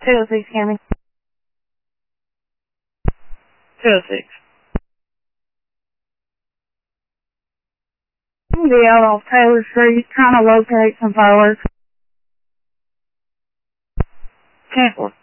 206 County. 206. I'm going to be out off Taylor Street trying to locate some fireworks. 10-4.